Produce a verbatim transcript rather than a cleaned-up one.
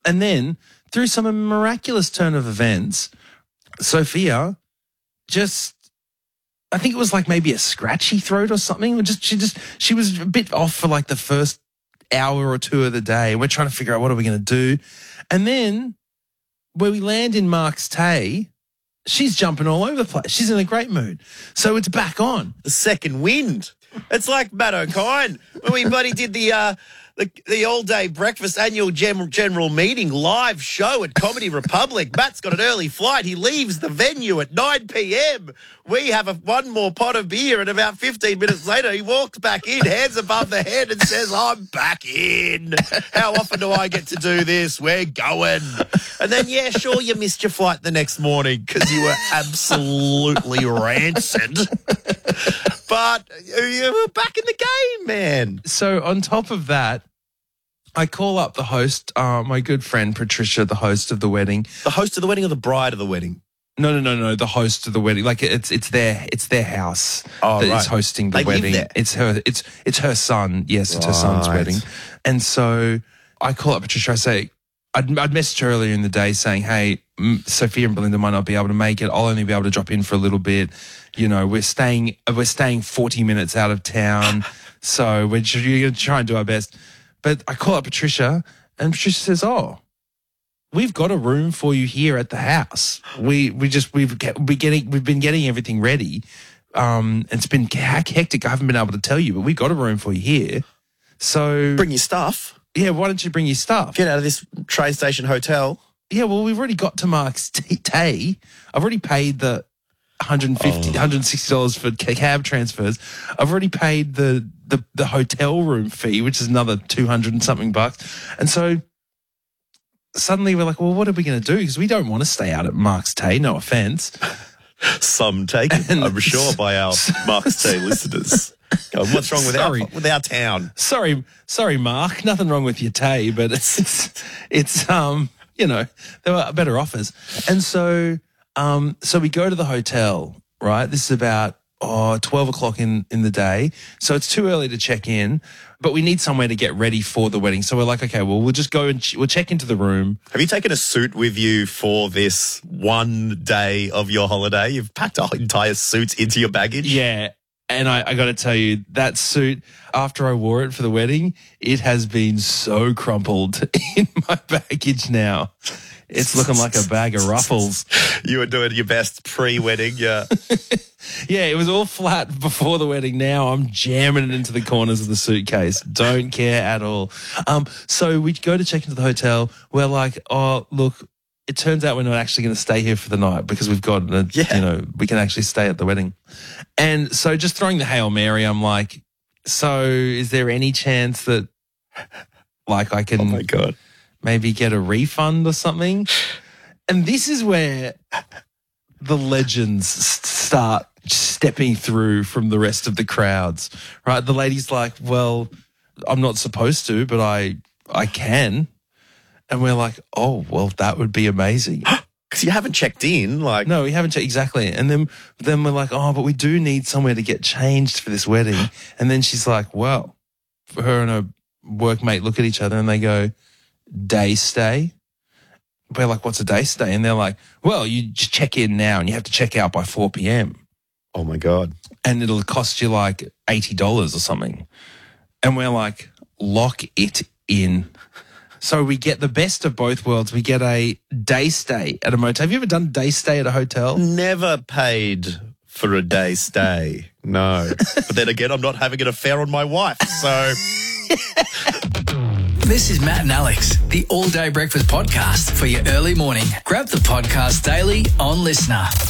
And then through some miraculous turn of events, Sophia just, I think it was like maybe a scratchy throat or something. Just she just she was a bit off for like the first hour or two of the day. We're trying to figure out what are we going to do. And then when we land in Mark's Tay, she's jumping all over the place. She's in a great mood. So it's back on. The second wind. It's like Matt O'Kine when we buddy did the uh, the, the all-day breakfast annual general, general meeting live show at Comedy Republic. Matt's got an early flight. He leaves the venue at nine p.m. We have a, one more pot of beer, and about fifteen minutes later, he walks back in, hands above the head, and says, I'm back in. How often do I get to do this? We're going. And then, yeah, sure, you missed your flight the next morning because you were absolutely rancid. But you were back in the game, man. So on top of that, I call up the host, uh, my good friend Patricia, the host of the wedding. The host of the wedding or the bride of the wedding? No, no, no, no. The host of the wedding, like it's it's their it's their house oh, that right. is hosting the they wedding. Live there. It's her. It's it's her son. Yes, it's right. her son's wedding. And so I call up Patricia. I say, I'd, I'd messaged her earlier in the day saying, "Hey, Sophia and Belinda might not be able to make it. I'll only be able to drop in for a little bit. You know, we're staying we're staying forty minutes out of town, so we're going to try and do our best." But I call up Patricia, and Patricia says, "Oh, we've got a room for you here at the house. We we just we've get, we getting we've been getting everything ready. Um, it's been hectic. I haven't been able to tell you, but we've got a room for you here. So bring your stuff. Yeah, why don't you bring your stuff? Get out of this train station hotel. Yeah, well, we've already got to Mark's Tay. I've already paid the one hundred fifty dollars, oh. one hundred sixty dollars for cab transfers. I've already paid the the the hotel room fee, which is another two hundred and something bucks. And so suddenly we're like, well, what are we going to do? Because we don't want to stay out at Mark's Tay, no offence. Some taken, I'm sure, by our Mark's Tay listeners. God, what's wrong with sorry. our, with our town? Sorry, sorry, Mark. Nothing wrong with your Tay, but it's, it's, it's um, you know, there were better offers. And so, um, so we go to the hotel, right? This is about oh, twelve o'clock in, in the day. So it's too early to check in, but we need somewhere to get ready for the wedding. So we're like, okay, well, we'll just go and ch- we'll check into the room. Have you taken a suit with you for this one day of your holiday? You've packed an entire suit into your baggage? Yeah. And I, I got to tell you, that suit, after I wore it for the wedding, it has been so crumpled in my baggage now. It's looking like a bag of ruffles. You were doing your best pre-wedding, yeah. Yeah, it was all flat before the wedding. Now I'm jamming it into the corners of the suitcase. Don't care at all. Um, so we go to check into the hotel. We're like, oh, look, it turns out we're not actually going to stay here for the night because we've got, a, yeah. you know, we can actually stay at the wedding. And so just throwing the Hail Mary, I'm like, so is there any chance that, like, I can... Oh, my God. Maybe get a refund or something? And this is where the legends start stepping through from the rest of the crowds, right? The lady's like, well, I'm not supposed to, but I I can. And we're like, oh, well, that would be amazing. Because you haven't checked in, like... No, we haven't checked, exactly. And then, then we're like, oh, but we do need somewhere to get changed for this wedding. And then she's like, well, her and her workmate look at each other and they go, day stay? We're like, what's a day stay? And they're like, well, you just check in now and you have to check out by four p.m. Oh, my God. And it'll cost you like eighty dollars or something. And we're like, lock it in. So we get the best of both worlds. We get a day stay at a motel. Have you ever done a day stay at a hotel? Never paid for a day stay. No. But then again, I'm not having an affair on my wife, so... This is Matt and Alex, the All Day Breakfast Podcast for your early morning. Grab the podcast daily on Listener.